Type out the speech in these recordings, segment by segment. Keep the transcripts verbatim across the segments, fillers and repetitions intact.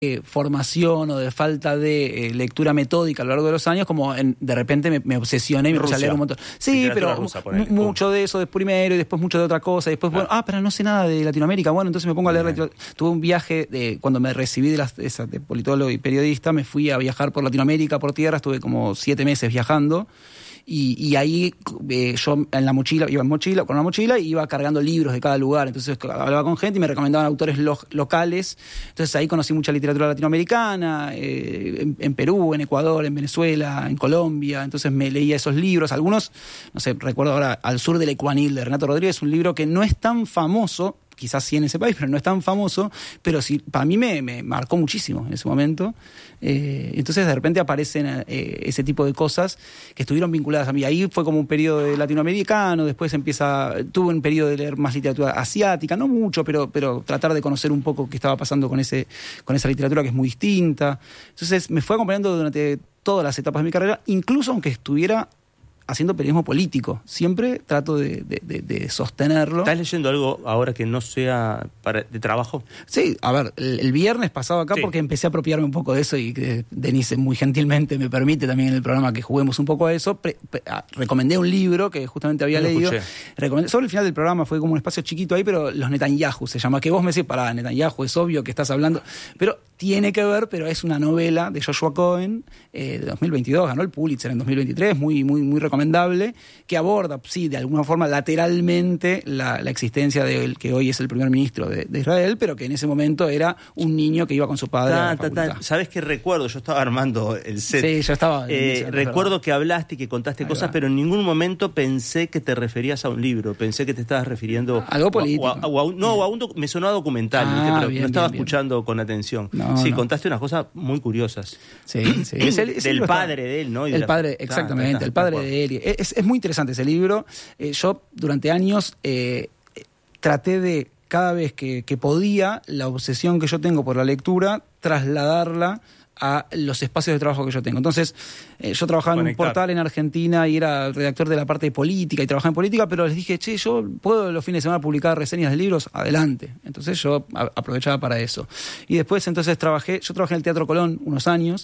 eh, formación o de falta de eh, lectura metódica a lo largo de los años, como en, de repente me, me obsesioné y me puse a leer un montón. Sí, pero rusa, m- mucho de eso de primero y después mucho de otra cosa. Y después, bueno, ah, pero no sé nada de Latinoamérica. Bueno, entonces me pongo a leer. Latino... Tuve un viaje, de, cuando me recibí de, las, de, esa, de politólogo y periodista, me fui a viajar por Latinoamérica, por tierra, estuve como siete meses viajando. Y, y ahí eh, yo en la mochila, iba en mochila, con una mochila y iba cargando libros de cada lugar. Entonces hablaba con gente y me recomendaban autores lo, locales. Entonces ahí conocí mucha literatura latinoamericana, eh, en, en Perú, en Ecuador, en Venezuela, en Colombia. Entonces me leía esos libros. Algunos, no sé, recuerdo ahora Al sur del Ecuanil de Renato Rodríguez, un libro que no es tan famoso, quizás sí en ese país, pero no es tan famoso, pero sí, para mí me, me marcó muchísimo en ese momento. Eh, entonces de repente aparecen eh, ese tipo de cosas que estuvieron vinculadas a mí. Ahí fue como un periodo de latinoamericano, después empieza, tuve un periodo de leer más literatura asiática, no mucho, pero, pero tratar de conocer un poco qué estaba pasando con, ese, con esa literatura que es muy distinta. Entonces me fue acompañando durante todas las etapas de mi carrera, incluso aunque estuviera haciendo periodismo político. Siempre trato de, de, de, de sostenerlo. ¿Estás leyendo algo ahora que no sea para, de trabajo? Sí, a ver, el, el viernes pasado acá, sí, porque empecé a apropiarme un poco de eso y que Denise muy gentilmente me permite también en el programa que juguemos un poco a eso. Pre, pre, a, recomendé un libro que justamente había no leído. Recomendé, sobre el final del programa fue como un espacio chiquito ahí, pero Los Netanyahu se llama. Que vos me decís, pará, Netanyahu, es obvio que estás hablando. Pero tiene que ver, pero es una novela de Joshua Cohen eh, de dos mil veintidós, ganó el Pulitzer en dos mil veintitrés, muy, muy, muy recomendable, que aborda, sí, de alguna forma lateralmente la, la existencia de él, que hoy es el primer ministro de, de Israel, pero que en ese momento era un niño que iba con su padre ta, a la facultad. Ta, ta. ¿Sabés qué recuerdo? Yo estaba armando el set. Sí, yo estaba. Eh, recuerdo que hablaste y que contaste Ahí cosas, va. Pero en ningún momento pensé que te referías a un libro. Pensé que te estabas refiriendo... Algo político. O a, o a, o a, no, o a un doc, me sonó a documental, ah, pero bien, no estaba bien, escuchando bien. Con atención. No, sí, no. Contaste unas cosas muy curiosas. Sí, sí. Es el, es del padre está, de él, ¿no? Y el la, padre, exactamente, está, el padre de él. Es, es muy interesante ese libro. Eh, yo durante años eh, traté de, cada vez que, que podía, la obsesión que yo tengo por la lectura, trasladarla a los espacios de trabajo que yo tengo. Entonces, eh, yo trabajaba Conectar. en un portal en Argentina y era redactor de la parte de política y trabajaba en política, pero les dije, che, yo puedo los fines de semana publicar reseñas de libros, adelante. Entonces yo a- aprovechaba para eso. Y después entonces trabajé, yo trabajé en el Teatro Colón unos años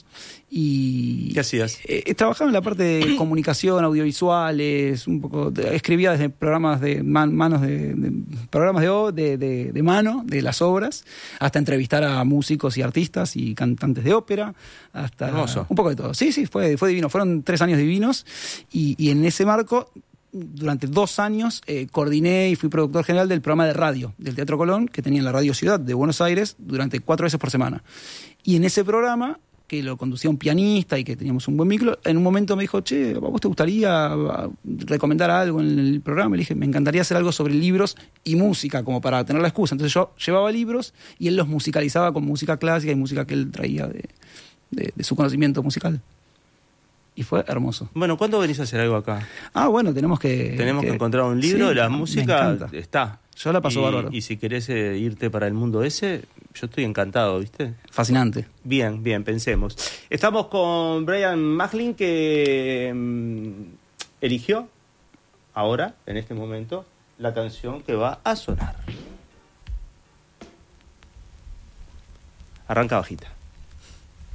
y... ¿Qué hacías? Eh, trabajaba en la parte de comunicación, audiovisuales, un poco, de, escribía desde programas de man, manos de, de programas de, de, de, de mano, de las obras, hasta entrevistar a músicos y artistas y cantantes de ópera, hasta Hermoso. Un poco de todo. Sí, sí, fue, fue divino. Fueron tres años divinos y, y en ese marco, durante dos años, eh, coordiné y fui productor general del programa de radio del Teatro Colón, que tenía en la Radio Ciudad de Buenos Aires, durante cuatro veces por semana. Y en ese programa, que lo conducía un pianista y que teníamos un buen vínculo, en un momento me dijo, che, ¿a vos te gustaría recomendar algo en el programa? Le dije, me encantaría hacer algo sobre libros y música, como para tener la excusa. Entonces yo llevaba libros y él los musicalizaba con música clásica y música que él traía de, de, de su conocimiento musical. Y fue hermoso. Bueno, ¿cuándo venís a hacer algo acá? Ah, bueno, tenemos que... Tenemos que, que encontrar un libro, sí, la música está. Yo la paso y, bárbaro. Y si querés eh, irte para el mundo ese, yo estoy encantado, ¿viste? Fascinante. Bien, bien, pensemos. Estamos con Brian Macklin, que mmm, eligió ahora, en este momento, la canción que va a sonar. Arranca bajita.